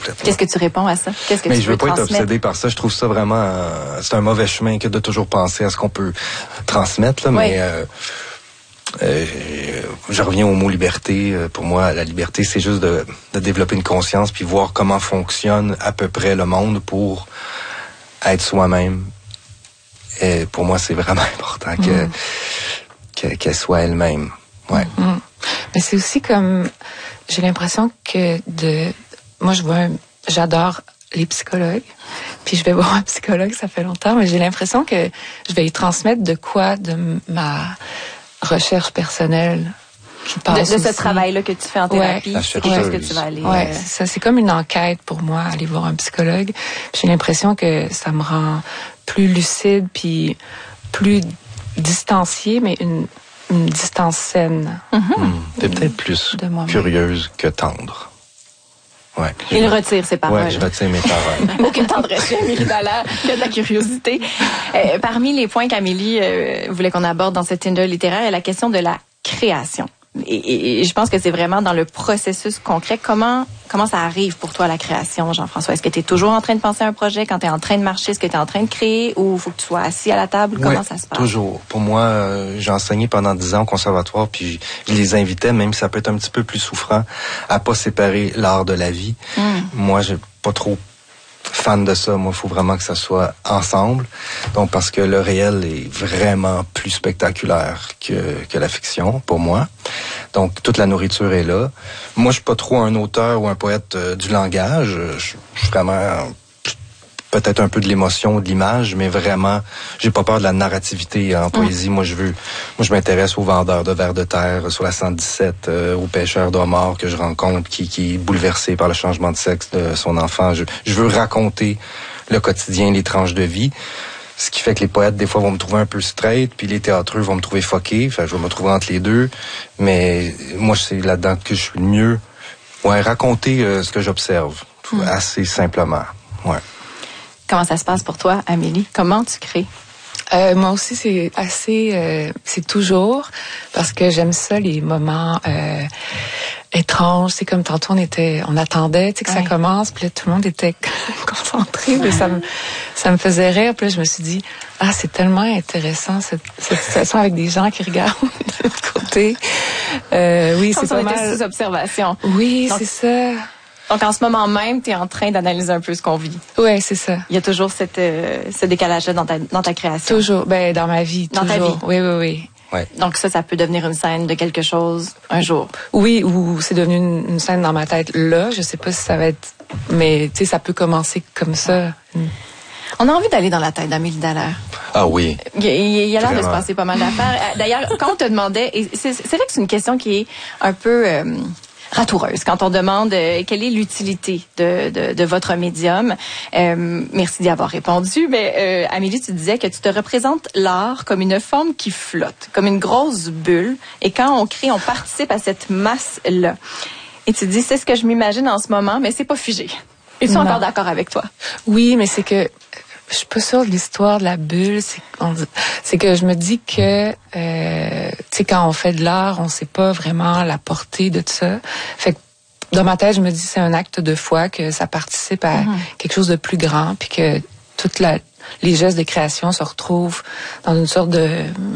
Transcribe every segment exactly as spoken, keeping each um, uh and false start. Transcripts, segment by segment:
complètement. Qu'est-ce que tu réponds à ça? Qu'est-ce que Mais tu je veux veux pas être transmettre? obsédé par ça. Je trouve ça vraiment... Euh, c'est un mauvais chemin que de toujours penser à ce qu'on peut transmettre, là, oui. mais... Euh, Euh, je reviens au mot liberté. Pour moi, la liberté, c'est juste de, de développer une conscience puis voir comment fonctionne à peu près le monde pour être soi-même. Et pour moi, c'est vraiment important que, mmh. que, qu'elle soit elle-même. Ouais. Mmh. Mais c'est aussi comme, j'ai l'impression que de, moi je vois, un, j'adore les psychologues, puis je vais voir un psychologue, ça fait longtemps, mais j'ai l'impression que je vais y transmettre de quoi de ma recherche personnelle qui passe de, de ce aussi. travail-là que tu fais en thérapie, ouais, c'est quelque chose que tu vas aller... Ouais, euh... c'est ça, c'est comme une enquête pour moi, aller voir un psychologue. Puis j'ai l'impression que ça me rend plus lucide, puis plus distanciée, mais une, une distance saine. Mm-hmm. Mmh. T'es peut-être plus curieuse que tendre. Ouais, il retire ses paroles. Oui, je retire mes paroles. Aucune tendresse chez Amélie Dallaire, que de la curiosité. Euh, parmi les points qu'Amélie euh, voulait qu'on aborde dans cette Tinder littéraire, il y a la question de la création. Et, et, et je pense que c'est vraiment dans le processus concret. Comment comment ça arrive pour toi, la création, Jean-François? Est-ce que tu es toujours en train de penser à un projet quand tu es en train de marcher? Est-ce que tu es en train de créer ou il faut que tu sois assis à la table? Oui, comment ça se passe? Toujours. Pour moi, euh, j'ai enseigné pendant dix ans au conservatoire, puis je les invitais, même si ça peut être un petit peu plus souffrant, à pas séparer l'art de la vie. Mm. Moi, j'ai pas trop fan de ça. Moi, il faut vraiment que ça soit ensemble. Donc, parce que le réel est vraiment plus spectaculaire que, que la fiction, pour moi. Donc, toute la nourriture est là. Moi, je suis pas trop un auteur ou un poète euh, du langage. Je, je suis vraiment peut-être un peu de l'émotion, de l'image, mais vraiment, j'ai pas peur de la narrativité en poésie. Mmh. Moi, je veux, moi, je m'intéresse aux vendeurs de vers de terre sur la cent dix-sept, euh, aux pêcheurs d'homards que je rencontre, qui, qui est bouleversé par le changement de sexe de son enfant. Je, je veux raconter le quotidien, les tranches de vie. Ce qui fait que les poètes, des fois, vont me trouver un peu straight, puis les théâtreux vont me trouver fucké. Enfin, je vais me trouver entre les deux. Mais moi, c'est là-dedans que je suis le mieux. Ouais, raconter euh, ce que j'observe. Mmh. Assez simplement. Ouais. Comment ça se passe pour toi, Amélie? Comment tu crées? Euh, moi aussi, c'est assez... Euh, c'est toujours parce que j'aime ça, les moments euh, étranges. C'est comme tantôt, on était... On attendait tu sais, que ouais. ça commence, puis là, tout le monde était concentré. Puis ça me, ça me faisait rire. Puis là, je me suis dit, ah, c'est tellement intéressant, cette, cette situation avec des gens qui regardent de l'autre côté. Euh, oui, comme c'est si pas on était mal... sous observation. Oui, Donc, c'est ça. Donc, en ce moment même, tu es en train d'analyser un peu ce qu'on vit. Oui, c'est ça. Il y a toujours cette, euh, ce décalage-là dans ta, dans ta création. Toujours. Ben, dans ma vie, dans toujours. Dans ta vie. Oui, oui, oui. Ouais. Donc ça, ça peut devenir une scène de quelque chose un jour. Oui, ou c'est devenu une, une scène dans ma tête là. Je sais pas si ça va être... Mais, tu sais, ça peut commencer comme ça. Mm. On a envie d'aller dans la tête d'Amélie Dallaire. Ah oui. Il, il, il a l'air de se passer pas mal d'affaires. D'ailleurs, quand on te demandait... Et c'est, c'est vrai que c'est une question qui est un peu... Euh, ratoureuse quand on demande euh, quelle est l'utilité de, de, de votre médium. Euh, merci d'y avoir répondu. Mais euh, Amélie, tu disais que tu te représentes l'art comme une forme qui flotte, comme une grosse bulle. Et quand on crée, on participe à cette masse-là. Et tu dis, c'est ce que je m'imagine en ce moment, mais c'est pas figé. Es-tu non. encore d'accord avec toi? Oui, mais c'est que je suis pas sûre de l'histoire de la bulle. C'est, on, c'est que je me dis que, euh, tu sais, quand on fait de l'art, on sait pas vraiment la portée de tout ça. Fait que dans ma tête, je me dis c'est un acte de foi, que ça participe à mm-hmm. quelque chose de plus grand, puis que toutes la, les gestes de création se retrouvent dans une sorte de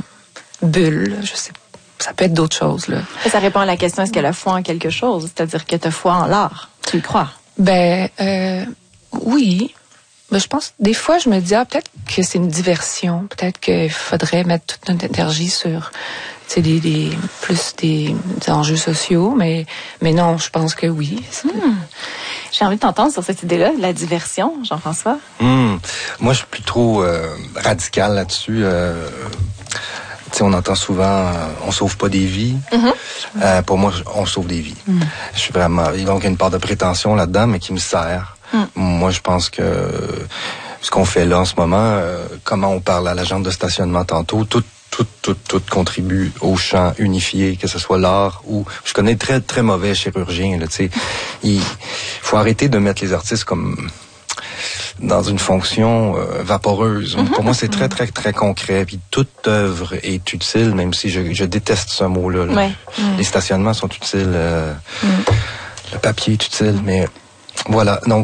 bulle. Je sais, ça peut être d'autres choses là. Et ça répond à la question, est-ce qu'elle a foi en quelque chose? C'est-à-dire que tu as foi en l'art. Tu y crois? Ben, euh, oui. Ben, je pense, des fois, je me dis, ah, peut-être que c'est une diversion. Peut-être qu'il faudrait mettre toute notre énergie sur, tu sais, des, des, plus des, des enjeux sociaux. Mais, mais non, je pense que oui. Hmm. J'ai envie de t'entendre sur cette idée-là, la diversion, Jean-François. Hmm. Moi, je suis plus trop euh, radical là-dessus. Euh, tu sais, on entend souvent, euh, on sauve pas des vies. Mm-hmm. Euh, pour moi, on sauve des vies. Mm. Je suis vraiment, donc il y a une part de prétention là-dedans, mais qui me sert. Mm. Moi, je pense que ce qu'on fait là en ce moment, euh, comment on parle à l'agent de stationnement tantôt, tout, tout, tout, tout contribue au champ unifié, que ce soit l'art ou... Je connais très, très mauvais chirurgiens, là, tu sais. Il faut arrêter de mettre les artistes comme... dans une fonction euh, vaporeuse. Mm-hmm. Pour moi, c'est très, très, très concret. Puis toute œuvre est utile, même si je, je déteste ce mot-là. Là. Ouais. Mm. Les stationnements sont utiles. Euh, mm. Le papier est utile, mais voilà. Donc,